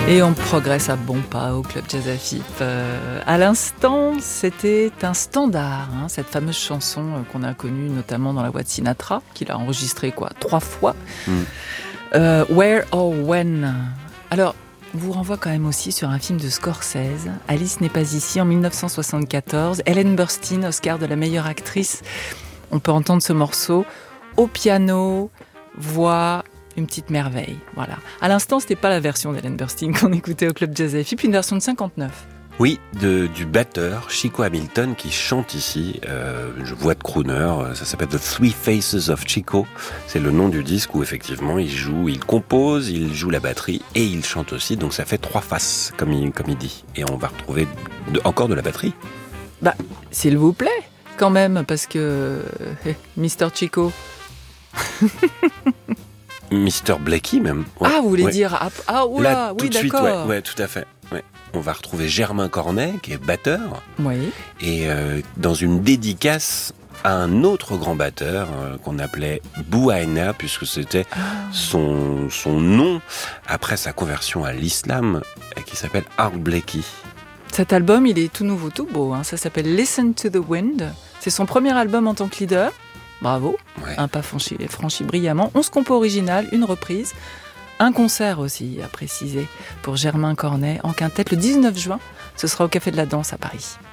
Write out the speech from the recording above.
Et on progresse à bons pas au Club Jazz FIP. À l'instant, c'était un standard, cette fameuse chanson qu'on a connue notamment dans la voix de Sinatra, qu'il a enregistrée 3 fois. Where or When. Alors, on vous renvoie quand même aussi sur un film de Scorsese, Alice n'est pas ici, en 1974. Ellen Burstyn, Oscar de la meilleure actrice. On peut entendre ce morceau au piano, voix, une petite merveille. Voilà. À l'instant, c'était pas la version d'Ellen Burstyn qu'on écoutait au Club Jazz FIP, puis une version de 59. Oui, du batteur Chico Hamilton qui chante ici, une voix de crooner, ça s'appelle The Three Faces of Chico, c'est le nom du disque où effectivement il compose, il joue la batterie et il chante aussi, donc ça fait 3 faces, comme il dit. Et on va retrouver encore de la batterie. Bah, s'il vous plaît, quand même, parce que Mr. Chico... Mr. Blackie même. Ouais. Ah, vous voulez dire... oula, là, oui, tout de d'accord. Suite, ouais, tout à fait. Ouais. On va retrouver Germain Cornet, qui est batteur. Oui. Et dans une dédicace à un autre grand batteur qu'on appelait Bouhaina, puisque c'était son nom après sa conversion à l'islam, qui s'appelle Art Blakey. Cet album, il est tout nouveau, tout beau. Ça s'appelle Listen to the Wind. C'est son premier album en tant que leader. Bravo, ouais. Un pas franchi brillamment. 11 compos originales, une reprise. Un concert aussi, à préciser, pour Germain Cornet en quintette le 19 juin. Ce sera au Café de la Danse à Paris.